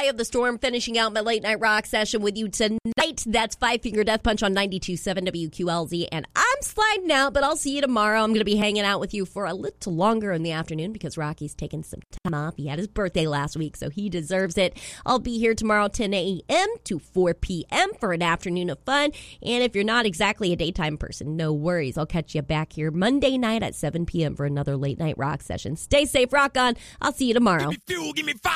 Eye of the Storm, finishing out my late night rock session with you tonight. That's Five Finger Death Punch on 92.7 WQLZ. And I'm sliding out, but I'll see you tomorrow. I'm going to be hanging out with you for a little longer in the afternoon because Rocky's taking some time off. He had his birthday last week, so he deserves it. I'll be here tomorrow 10 a.m. to 4 p.m. for an afternoon of fun. And if you're not exactly a daytime person, no worries. I'll catch you back here Monday night at 7 p.m. for another late night rock session. Stay safe, rock on. I'll see you tomorrow. Give me fuel, give me fire.